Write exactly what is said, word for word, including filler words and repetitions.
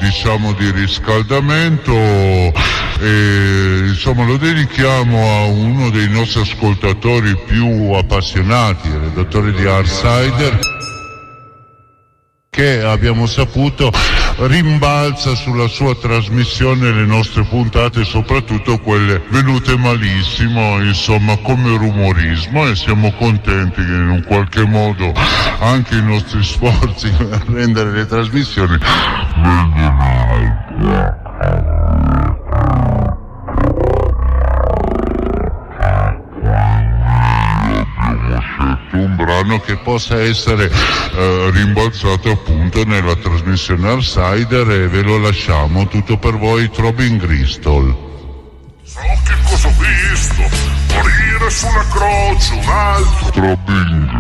diciamo di riscaldamento, e insomma lo dedichiamo a uno dei nostri ascoltatori più appassionati, il redattore di Artsider, che abbiamo saputo rimbalza sulla sua trasmissione le nostre puntate, soprattutto quelle venute malissimo, insomma, come rumorismo, e siamo contenti che in un qualche modo anche i nostri sforzi a rendere le trasmissioni un brano che possa essere eh, rimbalzato appunto nella trasmissione Artsider, e ve lo lasciamo tutto per voi. Throbbing Gristle. So che cosa ho visto morire sulla croce un altro Throbbing